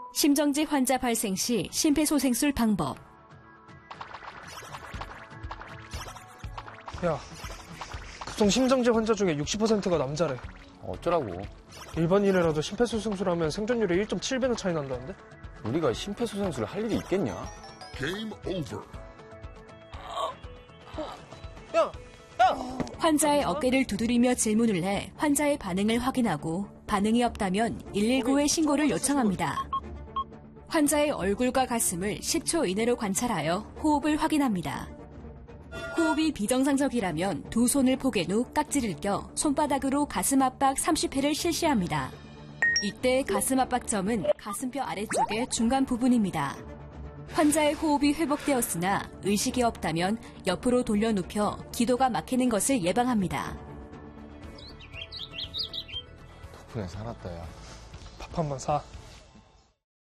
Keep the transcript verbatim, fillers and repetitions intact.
심정지 환자 발생 시 심폐소생술 방법. 야, 급성 심정지 환자 중에 육십 퍼센트가 남자래. 어쩌라고. 일반인이라도 심폐소생술하면 생존율이 일 점 칠 배나 차이 난다는데? 우리가 심폐소생술을 할 일이 있겠냐? Game over. 야! 야! 환자의 어깨를 두드리며 질문을 해 환자의 반응을 확인하고 반응이 없다면 일일구에 신고를 요청합니다. 환자의 얼굴과 가슴을 십 초 이내로 관찰하여 호흡을 확인합니다. 호흡이 비정상적이라면 두 손을 포갠 후 깍지를 껴 손바닥으로 가슴 압박 삼십 회를 실시합니다. 이때 가슴 압박점은 가슴뼈 아래쪽의 중간 부분입니다. 환자의 호흡이 회복되었으나 의식이 없다면 옆으로 돌려 눕혀 기도가 막히는 것을 예방합니다. 덕분에 살았다, 야. 밥 한 번 사.